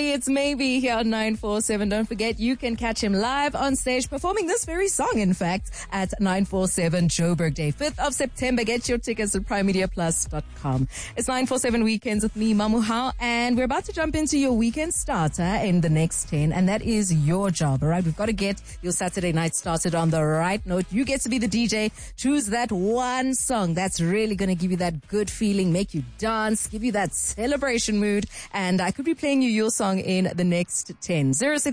Marley, it's Maybe here on 947. Don't forget, you can catch him live on stage performing this very song, in fact, at 947 Joburg Day, 5th of September. Get your tickets at primemediaplus.com. It's 947 Weekends with me, Mamu Hao, and we're about to jump into your weekend starter in the next 10, and that is your job, all right? We've got to get your Saturday night started on the right note. You get to be the DJ. Choose that one song that's really going to give you that good feeling, make you dance, give you that celebration mood, and I could be playing you your song in the next 10.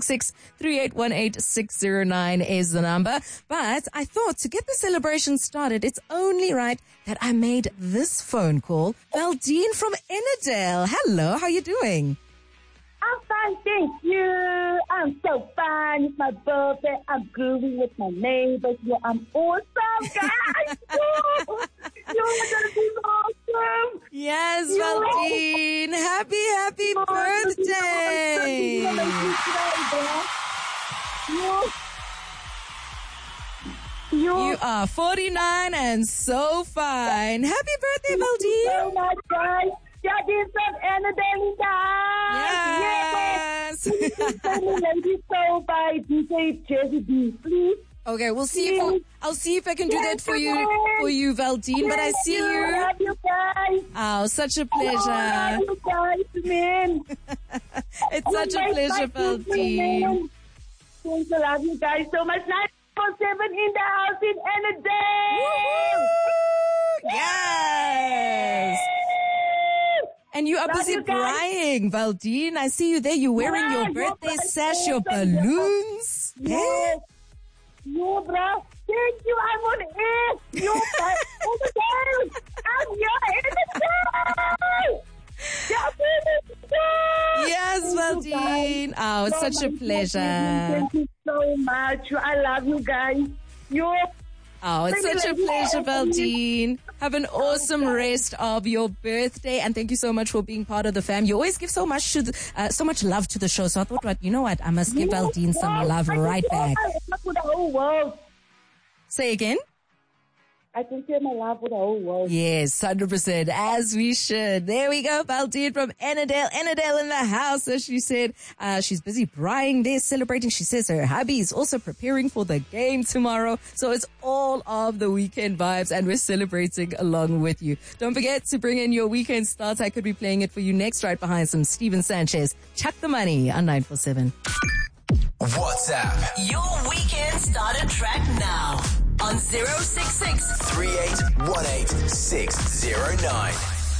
066-3818-609 is the number. But I thought to get the celebration started, it's only right that I made this phone call. Valdine from Ennerdale. Hello, how you doing? I'm fine, thank you. I'm so fine. It's my birthday. I'm grooving with my neighbors. Yeah, I'm awesome, guys. You're gonna be awesome. Yes, Valdine. Happy birthday. You are 49 and so fine. Happy birthday, Valdine. Thank you so much, guys. Jackie from Ennerdale in the house. Yes. Lady Soul by DJ Jesse B, please. Okay, we'll see if I'll see if I can do that for you, Valdine. But I see you. I love you guys. Oh, such a pleasure. I love you guys, man. It's such a pleasure, Valdine. Thanks, I love you guys so much. 947 in the house in Ennerdale. Yes. And you are busy crying, Valdine. I see you there. You're wearing your birthday sash, your balloons. Yes. No, bro. Thank you. I'm on air. You're over there. I'm here in the day. Yes, Valdine. Oh, it's such a pleasure. Thank you so much. I love you guys. Oh, it's such a pleasure, Valdine. Have an awesome rest of your birthday, and thank you so much for being part of the fam. You always give so much so much love to the show. So I thought, you know what? I must give Valdine some love right back. For the whole world. Say again. I can share my love with the whole world. Yes, 100%, as we should. There we go, Valdine from Ennerdale. Ennerdale in the house, as she said. She's busy braaiing there, celebrating. She says her hubby is also preparing for the game tomorrow. So it's all of the weekend vibes, and we're celebrating along with you. Don't forget to bring in your weekend start. I could be playing it for you next, right behind some Steven Sanchez. Chuck the Money on 947. WhatsApp. Your weekend starter track now on 066 3818 609.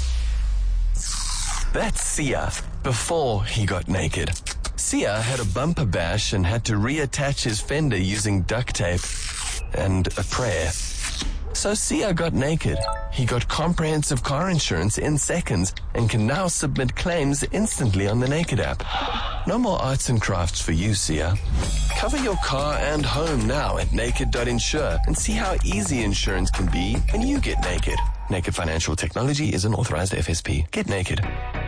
That's Sia before he got naked. Sia had a bumper bash and had to reattach his fender using duct tape and a prayer. So Sia got naked. He got comprehensive car insurance in seconds and can now submit claims instantly on the Naked app. No more arts and crafts for you, Sia. Cover your car and home now at naked.insure and see how easy insurance can be when you get naked. Naked Financial Technology is an authorized FSP. Get naked.